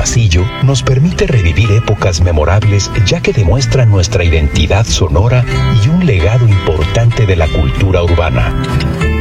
pasillo nos permite revivir épocas memorables, ya que demuestran nuestra identidad sonora y un legado importante de la cultura urbana.